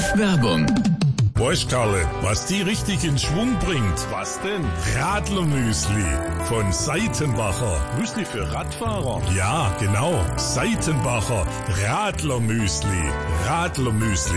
Werbung. Weißt, Karle, was die richtig in Schwung bringt? Was denn? Radlermüsli von Seitenbacher. Müsli für Radfahrer? Ja, genau. Seitenbacher Radlermüsli. Radlermüsli.